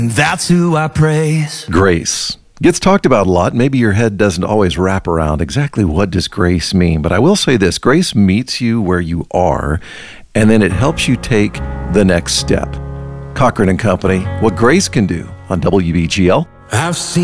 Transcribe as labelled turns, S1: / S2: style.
S1: That's who I praise.
S2: Grace gets talked about a lot. Maybe your head doesn't always wrap around exactly what does grace mean. But I will say this, grace meets you where you are, and then it helps you take the next step. Cochran and Company, what grace can do on WBGL.
S1: I've seen